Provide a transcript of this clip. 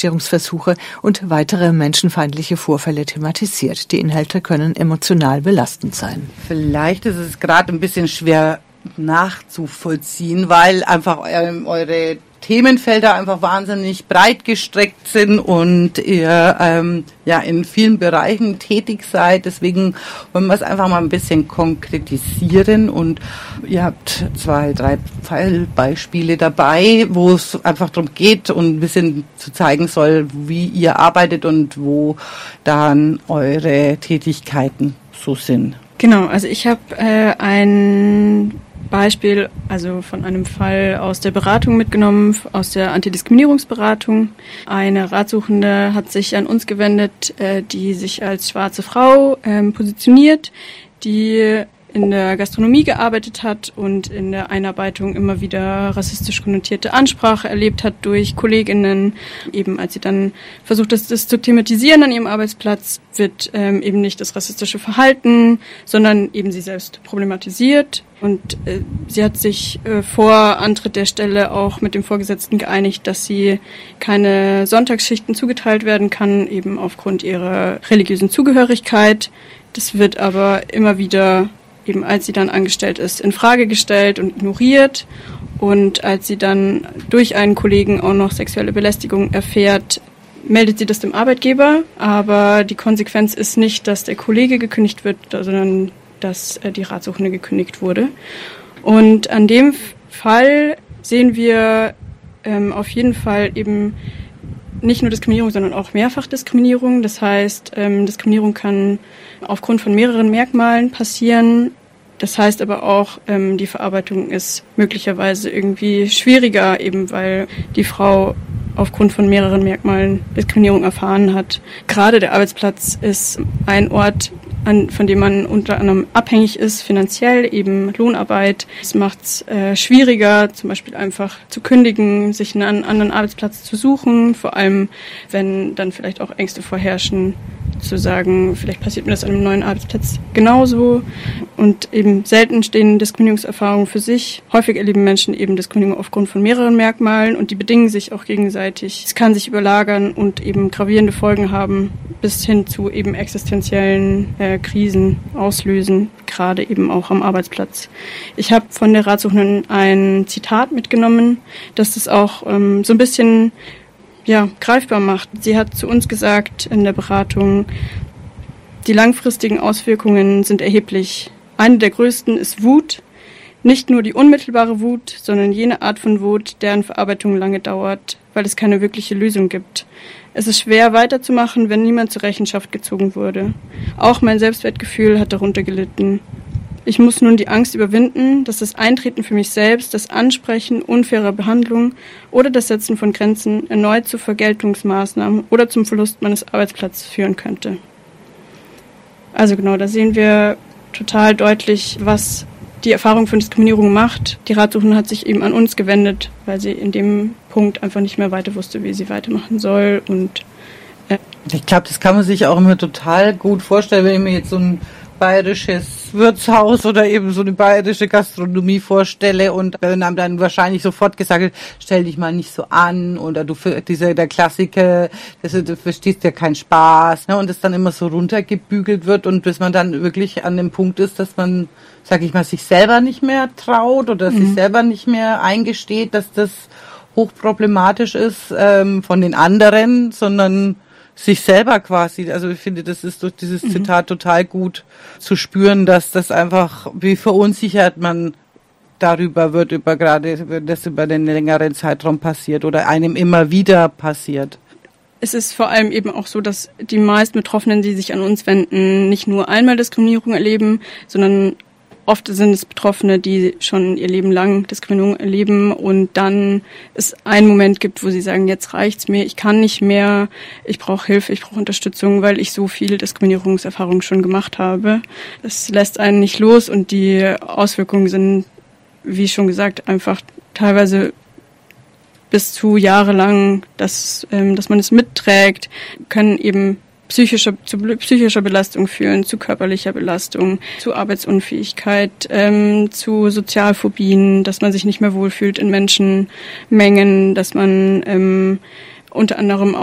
Aufklärungsversuche und weitere menschenfeindliche Vorfälle thematisiert. Die Inhalte können emotional belastend sein. Vielleicht ist es gerade ein bisschen schwer nachzuvollziehen, weil einfach eure Themenfelder einfach wahnsinnig breit gestreckt sind und ihr in vielen Bereichen tätig seid. Deswegen wollen wir es einfach mal ein bisschen konkretisieren und ihr habt 2, 3 Fallbeispiele dabei, wo es einfach darum geht und ein bisschen zu zeigen soll, wie ihr arbeitet und wo dann eure Tätigkeiten so sind. Genau, also ich habe ein Beispiel, also von einem Fall aus der Beratung mitgenommen, aus der Antidiskriminierungsberatung. Eine Ratsuchende hat sich an uns gewendet, die sich als schwarze Frau positioniert, die in der Gastronomie gearbeitet hat und in der Einarbeitung immer wieder rassistisch konnotierte Ansprache erlebt hat durch Kolleginnen. Eben als sie dann versucht, das zu thematisieren an ihrem Arbeitsplatz, wird eben nicht das rassistische Verhalten, sondern eben sie selbst problematisiert. Und sie hat sich vor Antritt der Stelle auch mit dem Vorgesetzten geeinigt, dass sie keine Sonntagsschichten zugeteilt werden kann, eben aufgrund ihrer religiösen Zugehörigkeit. Das wird aber immer wieder, eben als sie dann angestellt ist, in Frage gestellt und ignoriert. Und als sie dann durch einen Kollegen auch noch sexuelle Belästigung erfährt, meldet sie das dem Arbeitgeber. Aber die Konsequenz ist nicht, dass der Kollege gekündigt wird, sondern dass die Ratsuchende gekündigt wurde. Und an dem Fall sehen wir auf jeden Fall eben nicht nur Diskriminierung, sondern auch Mehrfachdiskriminierung. Das heißt, Diskriminierung kann aufgrund von mehreren Merkmalen passieren. Das heißt aber auch, die Verarbeitung ist möglicherweise irgendwie schwieriger, eben weil die Frau aufgrund von mehreren Merkmalen Diskriminierung erfahren hat. Gerade der Arbeitsplatz ist ein Ort, von dem man unter anderem abhängig ist, finanziell, eben Lohnarbeit. Es macht es schwieriger, zum Beispiel einfach zu kündigen, sich einen anderen Arbeitsplatz zu suchen, vor allem wenn dann vielleicht auch Ängste vorherrschen, zu sagen, vielleicht passiert mir das an einem neuen Arbeitsplatz genauso. Und eben selten stehen Diskriminierungserfahrungen für sich. Häufig erleben Menschen eben Diskriminierung aufgrund von mehreren Merkmalen und die bedingen sich auch gegenseitig. Es kann sich überlagern und eben gravierende Folgen haben, bis hin zu eben existenziellen Krisen auslösen, gerade eben auch am Arbeitsplatz. Ich habe von der Ratsuchenden ein Zitat mitgenommen, das das auch so ein bisschen greifbar macht. Sie hat zu uns gesagt in der Beratung, die langfristigen Auswirkungen sind erheblich. Eine der größten ist Wut. Nicht nur die unmittelbare Wut, sondern jene Art von Wut, deren Verarbeitung lange dauert, weil es keine wirkliche Lösung gibt. Es ist schwer weiterzumachen, wenn niemand zur Rechenschaft gezogen wurde. Auch mein Selbstwertgefühl hat darunter gelitten. Ich muss nun die Angst überwinden, dass das Eintreten für mich selbst, das Ansprechen unfairer Behandlung oder das Setzen von Grenzen erneut zu Vergeltungsmaßnahmen oder zum Verlust meines Arbeitsplatzes führen könnte. Also genau, da sehen wir total deutlich, was die Erfahrung von Diskriminierung macht. Die Ratsuchende hat sich eben an uns gewendet, weil sie in dem Punkt einfach nicht mehr weiter wusste, wie sie weitermachen soll. Und ich glaube, das kann man sich auch immer total gut vorstellen, wenn ich mir jetzt so ein bayerisches Wirtshaus oder eben so eine bayerische Gastronomie vorstelle und wenn einem dann wahrscheinlich sofort gesagt wird, stell dich mal nicht so an oder der Klassiker, du verstehst ja keinen Spaß, ne, und das dann immer so runtergebügelt wird und bis man dann wirklich an dem Punkt ist, dass man, sag ich mal, sich selber nicht mehr traut oder sich selber nicht mehr eingesteht, dass das hochproblematisch ist von den anderen, sondern sich selber quasi, also ich finde, das ist durch dieses Zitat total gut zu spüren, dass das einfach, wie verunsichert man darüber wird, gerade wenn das über den längeren Zeitraum passiert oder einem immer wieder passiert. Es ist vor allem eben auch so, dass die meisten Betroffenen, die sich an uns wenden, nicht nur einmal Diskriminierung erleben, sondern oft sind es Betroffene, die schon ihr Leben lang Diskriminierung erleben und dann es einen Moment gibt, wo sie sagen, jetzt reicht's mir, ich kann nicht mehr, ich brauche Hilfe, ich brauche Unterstützung, weil ich so viele Diskriminierungserfahrungen schon gemacht habe. Das lässt einen nicht los und die Auswirkungen sind, wie schon gesagt, einfach teilweise bis zu jahrelang, dass man es mitträgt, können eben zu psychischer Belastung führen, zu körperlicher Belastung, zu Arbeitsunfähigkeit, zu Sozialphobien, dass man sich nicht mehr wohlfühlt in Menschenmengen, dass man unter anderem